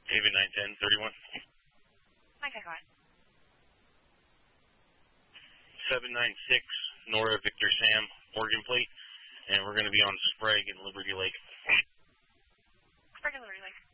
Haven 910, 31. Okay, go ahead. 796, Nora Victor Sam, Oregon plate. And we're going to be on Sprague in Liberty Lake. Sprague in Liberty Lake.